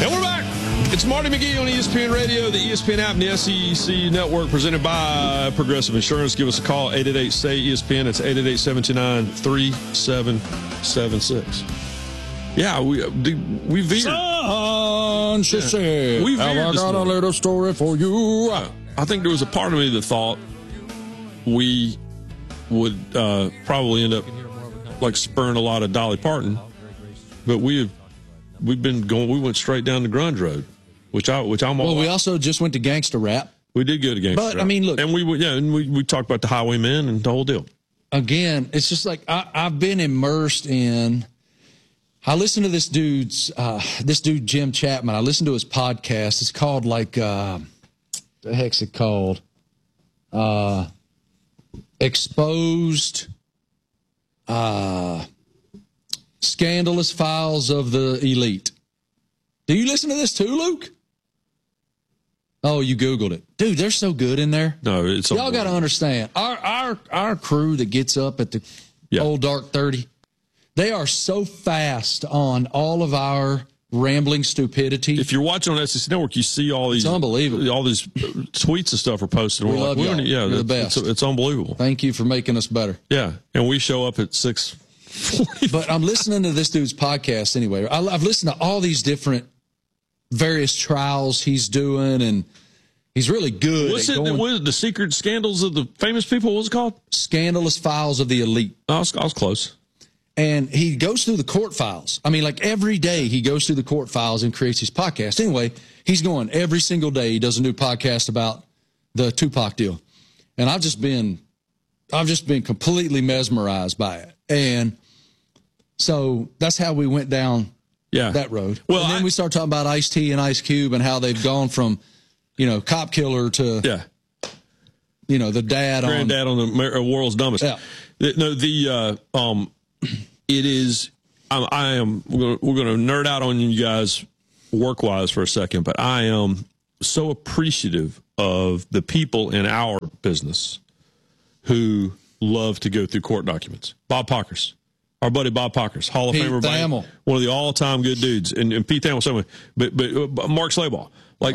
And we're back. It's Marty McGee on ESPN Radio, the ESPN app, and the SEC Network, presented by Progressive Insurance. Give us a call, 888-SAY-ESPN. It's 888-729-3776. Yeah, we veered. She said, we veered. I got a little story for you. I think there was a part of me that thought we would probably end up like spurring a lot of Dolly Parton, but we've been going. We went straight down the grunge road, which I'm all. Well, we also just went to gangster rap. We did go to gangster rap. But I mean, look, and we talked about the Highwaymen and the whole deal. Again, it's just like I've been immersed in. I listen to this dude Jim Chapman. I listen to his podcast. It's called the heck's it called? Exposed. Scandalous Files of the Elite. Do you listen to this too, Luke? Oh, you Googled it. Dude, they're so good in there. No, it's y'all got to understand. Our crew that gets up at the old dark 30, they are so fast on all of our rambling stupidity. If you're watching on SEC Network, you see all these. It's unbelievable. All these tweets and stuff are posted. We love y'all. Yeah, you're the best. It's unbelievable. Thank you for making us better. Yeah, and we show up at 6:40. But I'm listening to this dude's podcast anyway. I've listened to all these different various trials he's doing, and he's really good. What's it? The secret scandals of the famous people? What was it called? Scandalous Files of the Elite. I was close. And he goes through the court files. I mean, like every day he goes through the court files and creates his podcast. Anyway, he's going every single day. He does a new podcast about the Tupac deal. And I've just been completely mesmerized by it. And so that's how we went down that road. Well, and then we start talking about Ice-T and Ice Cube and how they've gone from, cop killer to, the granddad on the world's dumbest. Yeah. It is. We're going to nerd out on you guys work-wise for a second, but I am so appreciative of the people in our business who love to go through court documents. Bob Pockers, our buddy Bob Pockers, Hall of Famer, one of the all-time good dudes, and Pete Thamel, someone, but Mark Slabaugh,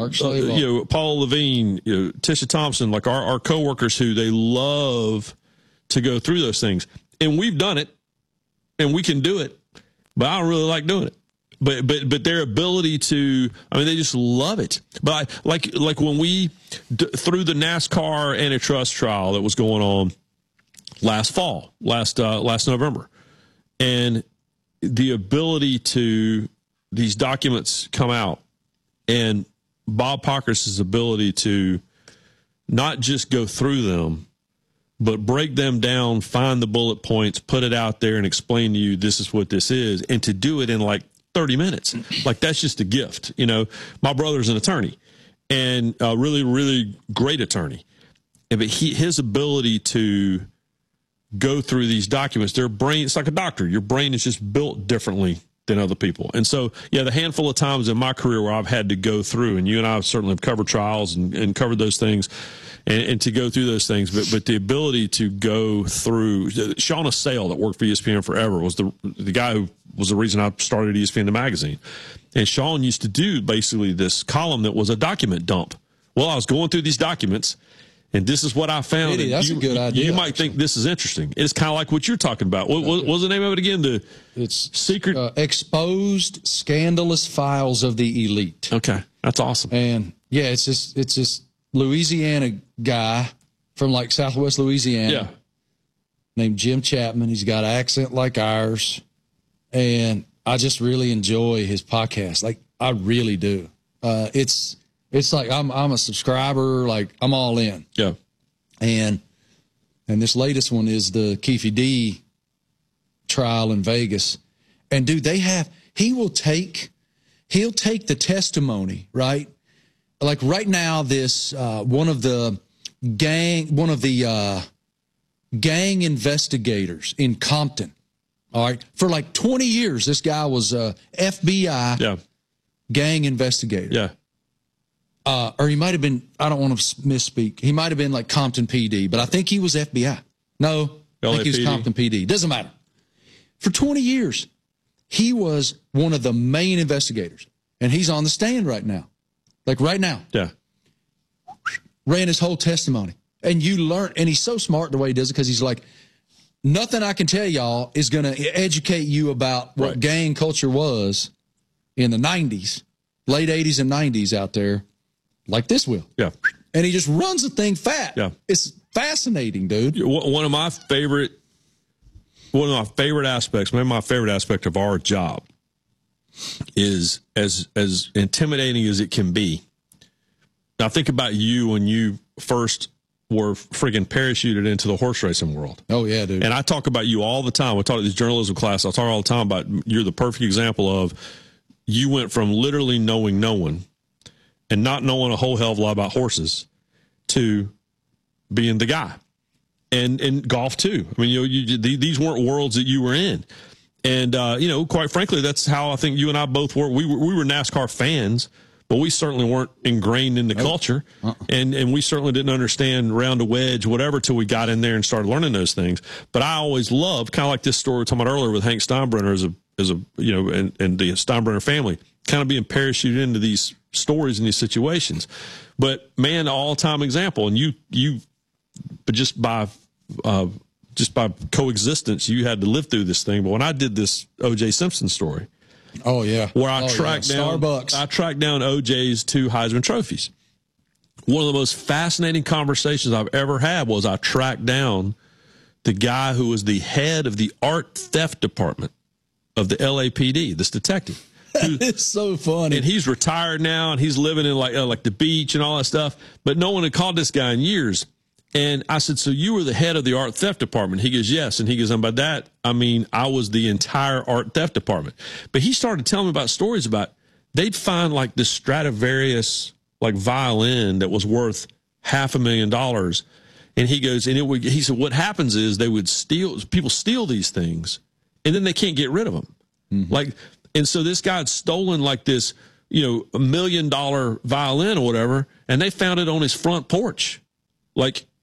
Paul Levine, Tisha Thompson, like our coworkers who they love to go through those things, and we've done it. And we can do it, but I don't really like doing it. But their ability to, they just love it. But like when we through the NASCAR antitrust trial that was going on last November, and the ability to these documents come out, and Bob Pockers' ability to not just go through them, but break them down, find the bullet points, put it out there, and explain to you this is what this is, and to do it in like 30 minutes. Like, that's just a gift. My brother's an attorney, and a really, really great attorney. But his ability to go through these documents, their brain, it's like a doctor. Your brain is just built differently than other people. And so, the handful of times in my career where I've had to go through, and you and I certainly have covered trials and covered those things, and to go through those things, but the ability to go through. Sean Assail, that worked for ESPN forever, was the guy who was the reason I started ESPN the magazine. And Sean used to do basically this column that was a document dump. Well, I was going through these documents, and this is what I found. That's a good idea. You might think this is interesting. It's kind of like what you're talking about. What was the name of it again? It's secret exposed scandalous files of the elite. Okay, that's awesome. And it's just Louisiana guy from like Southwest Louisiana named Jim Chapman. He's got an accent like ours, and I just really enjoy his podcast. Like, I really do. It's like I'm a subscriber. Like, I'm all in. Yeah. And this latest one is the Keefe D trial in Vegas. And dude, he'll take the testimony, right? Like right now, this one of the gang investigators in Compton. All right, for like 20 years, this guy was a FBI gang investigator. Yeah. Or he might have been, I don't want to misspeak. He might have been like Compton PD, but I think he was FBI. No, I think he was Compton PD. Doesn't matter. For 20 years, he was one of the main investigators. And he's on the stand right now. Like right now. Yeah. Ran his whole testimony. And you learn, and he's so smart the way he does it because he's like, nothing I can tell y'all is going to educate you about what gang culture was in the 90s, late 80s and 90s out there, like this will. Yeah. And he just runs the thing fat. Yeah. It's fascinating, dude. One of my favorite aspects, maybe my favorite aspect of our job is as intimidating as it can be. Now think about you when you first were friggin' parachuted into the horse racing world. Oh, yeah, dude. And I talk about you all the time. I talk at this journalism class. I talk all the time about you're the perfect example of you went from literally knowing no one and not knowing a whole hell of a lot about horses to being the guy. And golf, too. I mean, these weren't worlds that you were in. And, quite frankly, that's how I think you and I both were. We were NASCAR fans, but we certainly weren't ingrained in the culture, and we certainly didn't understand round a wedge, whatever, till we got in there and started learning those things. But I always loved, kind of like this story we were talking about earlier with Hank Steinbrenner and the Steinbrenner family, kind of being parachuted into these stories and these situations. But man, all-time example, and but just by coexistence, you had to live through this thing. But when I did this O.J. Simpson story. Oh, yeah. Where I tracked down Starbucks. I tracked down OJ's 2 Heisman trophies. One of the most fascinating conversations I've ever had was I tracked down the guy who was the head of the art theft department of the LAPD, this detective. It's so funny. And he's retired now, and he's living in like the beach and all that stuff. But no one had called this guy in years. And I said, so you were the head of the art theft department? He goes, yes. And he goes, and by that, I mean, I was the entire art theft department. But he started telling me about stories about they'd find like this Stradivarius like violin that was worth $500,000. And he goes, and he said, what happens is people steal these things and then they can't get rid of them. Mm-hmm. And so this guy had stolen like this, $1 million violin or whatever, and they found it on his front porch.